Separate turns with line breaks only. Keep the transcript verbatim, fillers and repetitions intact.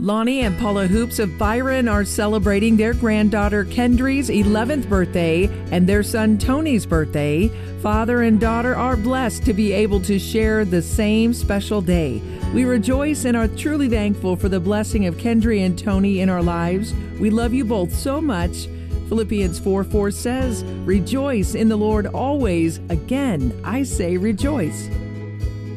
Lonnie and Paula Hoops of Byron are celebrating their granddaughter Kendry's eleventh birthday and their son Tony's birthday. Father and daughter are blessed to be able to share the same special day. We rejoice and are truly thankful for the blessing of Kendry and Tony in our lives. We love you both so much. Philippians four four says, "Rejoice in the Lord always." Again, I say rejoice.